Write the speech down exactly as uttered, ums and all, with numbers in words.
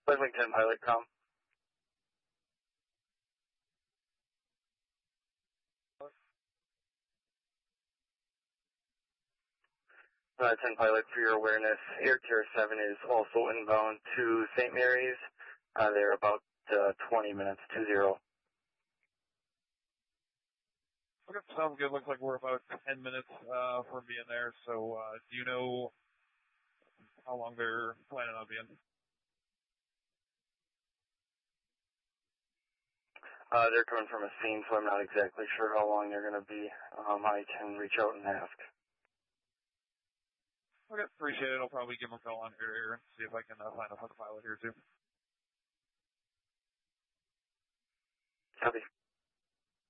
Burlington pilot com. Uh, ten pilot, for your awareness, Air Tier seven is also inbound to Saint Mary's. Uh, they're about uh, twenty minutes to zero. Okay, sounds good. Looks like we're about ten minutes uh, from being there. So uh, do you know how long they're planning on being? Uh, they're coming from a scene, so I'm not exactly sure how long they're going to be. Um, I can reach out and ask. Okay, appreciate it. I'll probably give them a call on here and see if I can uh, find a pilot here too. Copy.